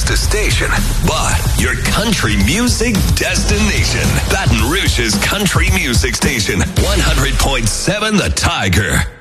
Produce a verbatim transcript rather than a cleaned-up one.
just a station, but your country music destination. Baton Rouge's country music station, one hundred point seven The Tiger.